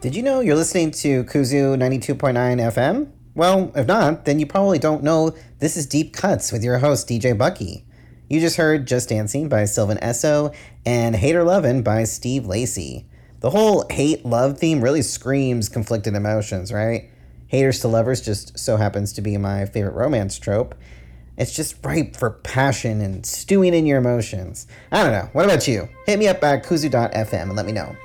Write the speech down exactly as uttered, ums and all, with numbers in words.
Did you know you're listening to Kuzu ninety-two point nine F M? Well, if not, then you probably don't know this is Deep Cuts with your host, D J Bucky. You just heard Just Dancing by Sylvan Esso and Hater Lovin' by Steve Lacy. The whole hate-love theme really screams conflicted emotions, right? Haters to lovers just so happens to be my favorite romance trope. It's just ripe for passion and stewing in your emotions. I don't know. What about you? Hit me up at kuzu dot f m and let me know.